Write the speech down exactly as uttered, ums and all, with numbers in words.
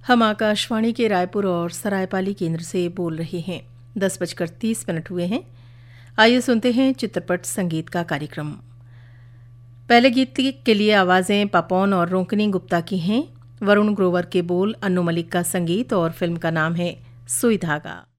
हम आकाशवाणी के रायपुर और सरायपाली केंद्र से बोल रहे हैं। दस बजकर तीस मिनट हुए हैं। आइए सुनते हैं चित्रपट संगीत का कार्यक्रम। पहले गीत के लिए आवाजें पापौन और रोकनी गुप्ता की हैं। वरुण ग्रोवर के बोल, अन्नू मलिक का संगीत और फिल्म का नाम है सुई धागा।